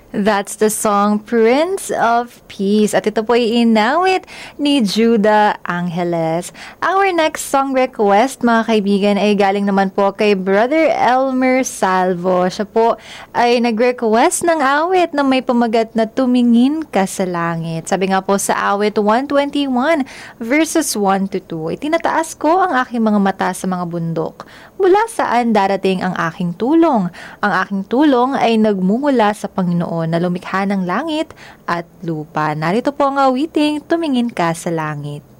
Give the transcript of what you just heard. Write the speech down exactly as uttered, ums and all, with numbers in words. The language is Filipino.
That's the song Prince of Peace. At ito po ay inawit ni Judah Angeles. Our next song request, mga kaibigan, ay galing naman po kay Brother Elmer Salvo. Siya po ay nag-request ng awit na may pamagat na tumingin ka sa langit. Sabi nga po sa awit one twenty-one verses one to two, itinataas ko ang aking mga mata sa mga bundok. Mula saan darating ang aking tulong? Ang aking tulong ay nagmumula sa Panginoon na lumikha ng langit at lupa. Narito po ang awiting, tumingin ka sa langit.